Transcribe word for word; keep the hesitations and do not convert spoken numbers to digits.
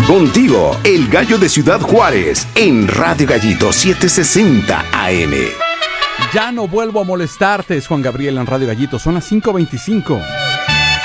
Contigo, el gallo de Ciudad Juárez, en Radio Gallito setecientos sesenta A M. Ya no vuelvo a molestarte, es Juan Gabriel en Radio Gallito. Son las cinco veinticinco.